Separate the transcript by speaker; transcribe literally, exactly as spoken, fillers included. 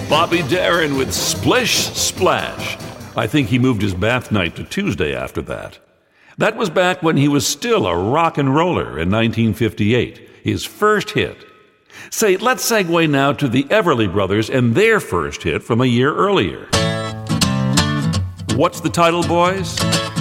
Speaker 1: Bobby Darin with Splish Splash. I think he moved his bath night to Tuesday after that. That was back when he was still a rock and roller in nineteen fifty-eight, his first hit. Say, let's segue now to the Everly Brothers and their first hit from a year earlier. What's the title, boys?